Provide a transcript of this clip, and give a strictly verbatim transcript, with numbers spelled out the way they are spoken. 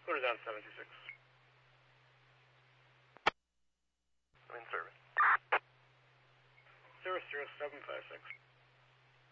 Put it down seventy-six. I'm in service. Zero zero seven five six.